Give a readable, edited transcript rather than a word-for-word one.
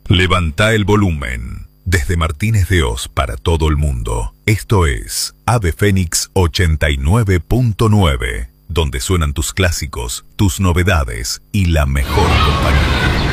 Levanta el volumen. Desde Martínez de Oz para todo el mundo. Esto es Ave Fénix 89.9, donde suenan tus clásicos, tus novedades y la mejor compañía.